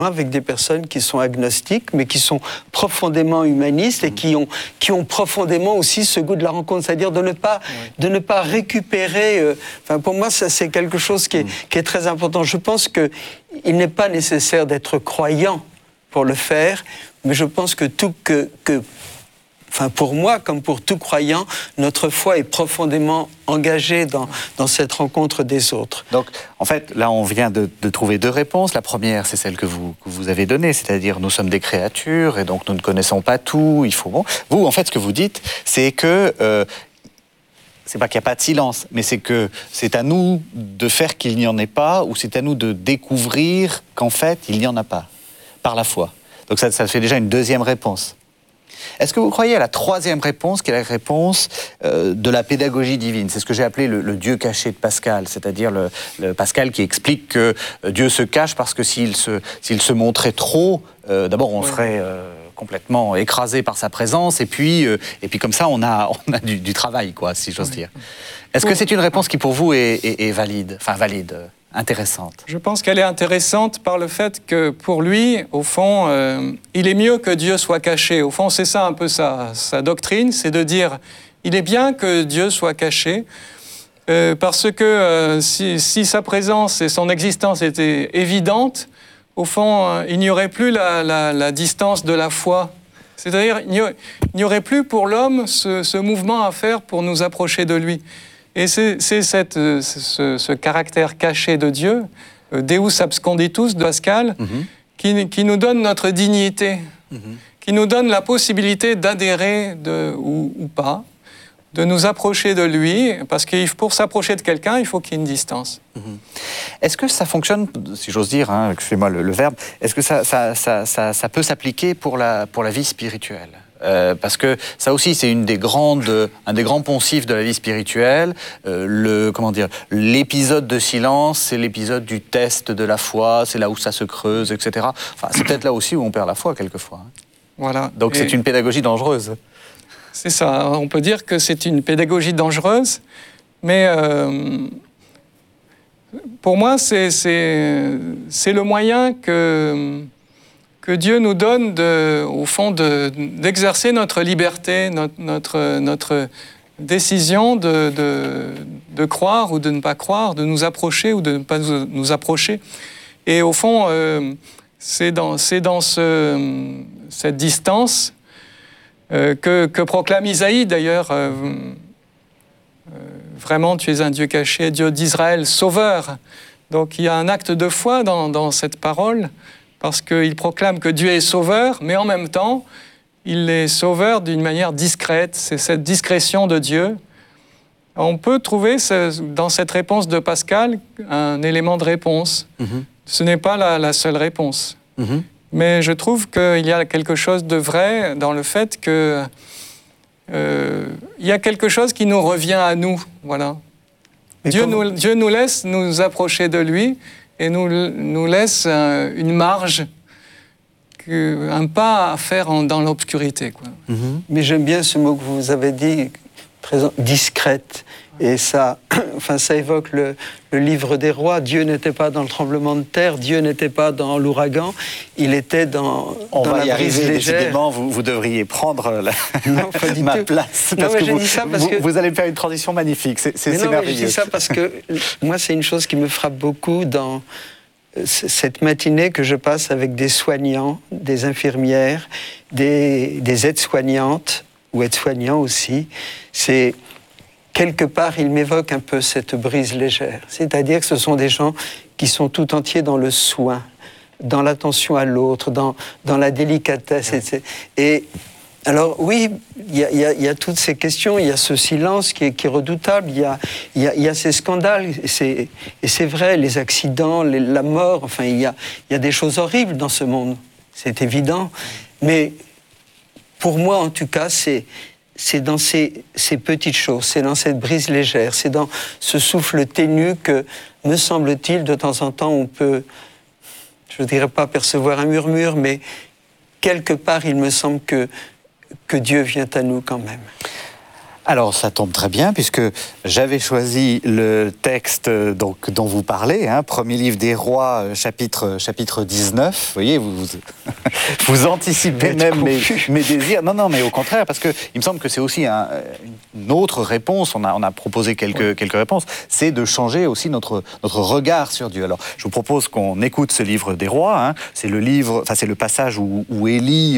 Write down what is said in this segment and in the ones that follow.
avec des personnes qui sont agnostiques, mais qui sont profondément humanistes et qui ont profondément aussi ce goût de la rencontre, c'est-à-dire de ne pas récupérer. Pour moi, ça c'est quelque chose qui est très important. Je pense qu'il n'est pas nécessaire d'être croyant pour le faire, mais je pense que pour moi, comme pour tout croyant, notre foi est profondément engagée dans cette rencontre des autres. Donc, en fait, là, on vient de trouver deux réponses. La première, c'est celle que vous avez donnée, c'est-à-dire nous sommes des créatures et donc nous ne connaissons pas tout. Il faut bon. Vous, en fait, ce que vous dites, c'est que c'est pas qu'il n'y a pas de silence, mais c'est que c'est à nous de faire qu'il n'y en ait pas, ou c'est à nous de découvrir qu'en fait, il n'y en a pas, par la foi. Donc ça fait déjà une deuxième réponse. Est-ce que vous croyez à la troisième réponse, qui est la réponse de la pédagogie divine? C'est ce que j'ai appelé le Dieu caché de Pascal, c'est-à-dire le Pascal qui explique que Dieu se cache parce que s'il se montrait trop, d'abord on serait complètement écrasé par sa présence, et puis comme ça on a du travail, quoi, si j'ose dire. Est-ce que c'est une réponse qui pour vous est valide, intéressante? Je pense qu'elle est intéressante par le fait que, pour lui, au fond, il est mieux que Dieu soit caché. Au fond, c'est ça un peu sa doctrine, c'est de dire, il est bien que Dieu soit caché, parce que si sa présence et son existence étaient évidentes, au fond, il n'y aurait plus la distance de la foi. C'est-à-dire, il n'y aurait plus pour l'homme ce mouvement à faire pour nous approcher de lui. Et c'est ce caractère caché de Dieu, Deus absconditus de Pascal, qui nous donne notre dignité, qui nous donne la possibilité d'adhérer ou pas, de nous approcher de lui, parce que pour s'approcher de quelqu'un, il faut qu'il y ait une distance. Est-ce que ça fonctionne, si j'ose dire, excusez-moi le verbe, est-ce que ça peut s'appliquer pour la vie spirituelle ? Parce que ça aussi, c'est un des grands poncifs de la vie spirituelle. L'épisode de silence, c'est l'épisode du test de la foi, c'est là où ça se creuse, etc. Enfin, c'est peut-être là aussi où on perd la foi, quelquefois. Voilà. Donc c'est une pédagogie dangereuse. C'est ça. On peut dire que c'est une pédagogie dangereuse, mais pour moi, c'est le moyen que Dieu nous donne, au fond, d'exercer notre liberté, notre décision de croire ou de ne pas croire, de nous approcher ou de ne pas nous approcher. Et au fond, c'est dans cette distance que proclame Isaïe, d'ailleurs. Vraiment, tu es un Dieu caché, Dieu d'Israël, sauveur. Donc il y a un acte de foi dans cette parole, parce qu'il proclame que Dieu est sauveur, mais en même temps, il est sauveur d'une manière discrète. C'est cette discrétion de Dieu. On peut trouver dans cette réponse de Pascal un élément de réponse. Ce n'est pas la seule réponse. Mais je trouve qu'il y a quelque chose de vrai dans le fait que il y a quelque chose qui nous revient à nous. Voilà. Dieu nous laisse nous approcher de lui, et nous laisse une marge, un pas à faire dans l'obscurité. Mais j'aime bien ce mot que vous avez dit, discrète. Et ça évoque le livre des rois. Dieu n'était pas dans le tremblement de terre, Dieu n'était pas dans l'ouragan, il était dans la brise légère. Décidément, vous devriez prendre ma place. Parce que vous allez faire une transition magnifique, c'est merveilleux. Je dis ça parce que moi, c'est une chose qui me frappe beaucoup dans cette matinée que je passe avec des soignants, des infirmières, des aides-soignantes, ou aides-soignants aussi. C'est... Quelque part, il m'évoque un peu cette brise légère. C'est-à-dire que ce sont des gens qui sont tout entiers dans le soin, dans l'attention à l'autre, dans la délicatesse. Et alors, oui, il y a toutes ces questions, il y a ce silence qui est redoutable, il y a ces scandales, et c'est vrai, les accidents, la mort, enfin, il y a des choses horribles dans ce monde, c'est évident. Mais pour moi, en tout cas, c'est dans ces petites choses, c'est dans cette brise légère, c'est dans ce souffle ténu que, me semble-t-il, de temps en temps, on peut, je ne dirais pas percevoir un murmure, mais quelque part, il me semble que Dieu vient à nous quand même. Alors, ça tombe très bien, puisque j'avais choisi le texte dont vous parlez, premier livre des rois, chapitre 19. Vous voyez, vous anticipez même mes désirs. Non, mais au contraire, parce qu'il me semble que c'est aussi une autre réponse. On a proposé quelques réponses. C'est de changer aussi notre regard sur Dieu. Alors, je vous propose qu'on écoute ce livre des rois. C'est le passage où Élie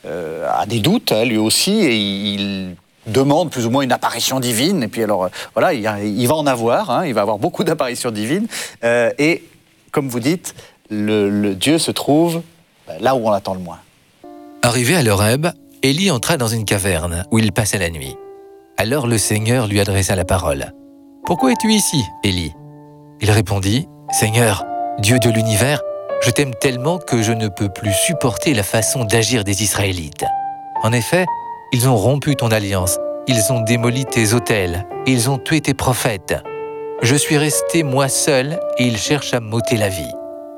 a des doutes, lui aussi, et il demande plus ou moins une apparition divine, et puis alors, voilà, il va en avoir, il va avoir beaucoup d'apparitions divines, et comme vous dites, le Dieu se trouve là où on l'attend le moins. Arrivé à l'Horeb, Élie entra dans une caverne où il passait la nuit. Alors le Seigneur lui adressa la parole. « Pourquoi es-tu ici, Élie » Il répondit, « Seigneur, Dieu de l'univers, je t'aime tellement que je ne peux plus supporter la façon d'agir des Israélites. En effet, ils ont rompu ton alliance, ils ont démoli tes autels, et ils ont tué tes prophètes. Je suis resté moi seul, et ils cherchent à m'ôter la vie.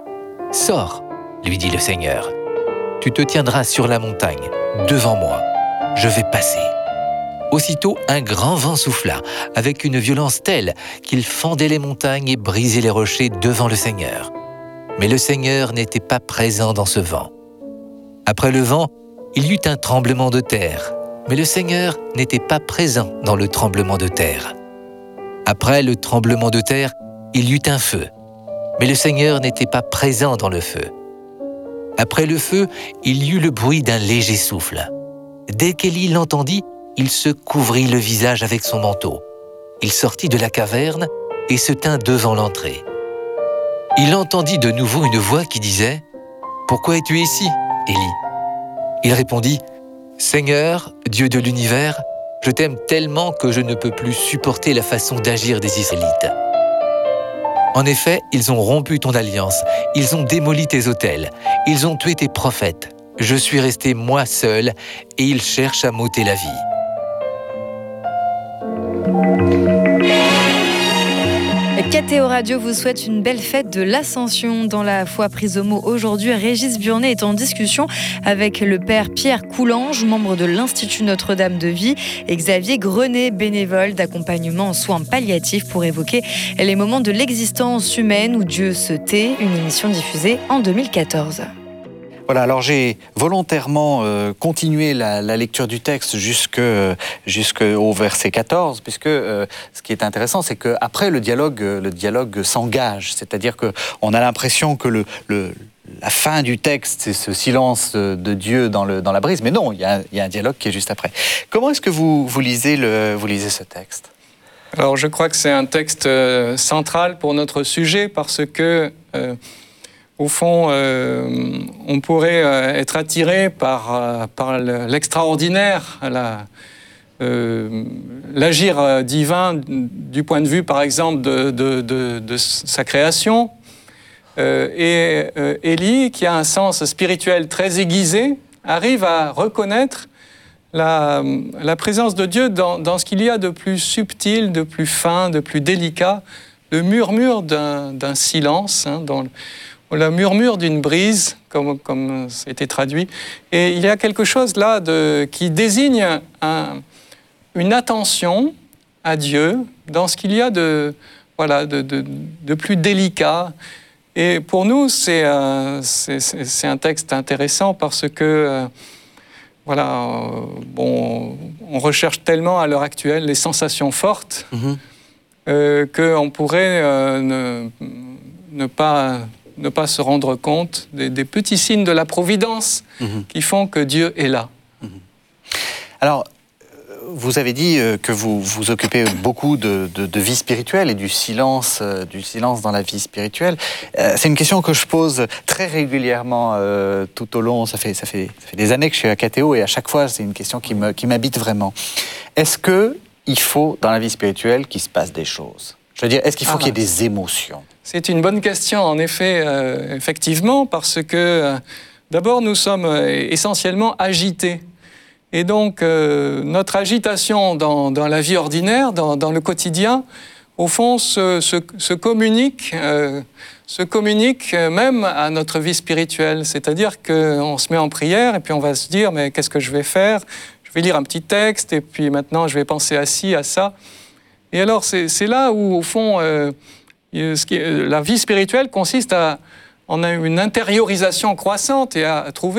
Sors, lui dit le Seigneur. Tu te tiendras sur la montagne, devant moi. Je vais passer. Aussitôt, un grand vent souffla, avec une violence telle qu'il fendait les montagnes et brisait les rochers devant le Seigneur. Mais le Seigneur n'était pas présent dans ce vent. Après le vent, il y eut un tremblement de terre. Mais le Seigneur n'était pas présent dans le tremblement de terre. Après le tremblement de terre, il y eut un feu. Mais le Seigneur n'était pas présent dans le feu. Après le feu, il y eut le bruit d'un léger souffle. Dès qu'Élie l'entendit, il se couvrit le visage avec son manteau. Il sortit de la caverne et se tint devant l'entrée. Il entendit de nouveau une voix qui disait « Pourquoi es-tu ici, Élie » Il répondit « Seigneur, Dieu de l'univers, je t'aime tellement que je ne peux plus supporter la façon d'agir des Israélites. En effet, ils ont rompu ton alliance, ils ont démoli tes autels, ils ont tué tes prophètes. Je suis resté moi seul et ils cherchent à m'ôter la vie. » KTO Radio vous souhaite une belle fête de l'Ascension. Dans la foi prise au mot aujourd'hui, Régis Burnet est en discussion avec le père Pierre Coulange, membre de l'Institut Notre-Dame de Vie, et Xavier Grenet, bénévole d'accompagnement en soins palliatifs, pour évoquer les moments de l'existence humaine où Dieu se tait, une émission diffusée en 2014. Voilà, alors j'ai volontairement continué la lecture du texte jusqu'au verset 14, puisque ce qui est intéressant, c'est qu'après le dialogue s'engage, c'est-à-dire qu'on a l'impression que la fin du texte, c'est ce silence de Dieu dans la brise, mais non, il y a un dialogue qui est juste après. Comment est-ce que vous lisez ce texte ? Alors je crois que c'est un texte central pour notre sujet, parce que au fond, on pourrait être attiré par l'extraordinaire, l'agir divin du point de vue, par exemple, de sa création. Et Élie, qui a un sens spirituel très aiguisé, arrive à reconnaître la présence de Dieu dans ce qu'il y a de plus subtil, de plus fin, de plus délicat, le murmure d'un silence, dans le murmure d'une brise, comme ça a été traduit. Et il y a quelque chose là qui désigne une attention à Dieu dans ce qu'il y a de plus délicat. Et pour nous, c'est un texte intéressant parce que on recherche tellement à l'heure actuelle les sensations fortes qu'on pourrait ne pas se rendre compte des petits signes de la providence qui font que Dieu est là. Alors, vous avez dit que vous vous occupez beaucoup de vie spirituelle et du silence dans la vie spirituelle. C'est une question que je pose très régulièrement tout au long. Ça fait des années que je suis à KTO et à chaque fois, c'est une question qui m'habite vraiment. Est-ce qu'il faut, dans la vie spirituelle, qu'il se passe des choses ? Je veux dire, est-ce qu'il faut qu'il y ait des émotions ? C'est une bonne question, en effet, effectivement, parce que d'abord, nous sommes essentiellement agités. Et donc, notre agitation dans la vie ordinaire, dans le quotidien, au fond, se communique même à notre vie spirituelle. C'est-à-dire qu'on se met en prière et puis on va se dire « mais qu'est-ce que je vais faire ? je vais lire un petit texte, et puis maintenant je vais penser à ci, à ça. Et alors c'est là où, au fond, la vie spirituelle consiste en une intériorisation croissante et à trouver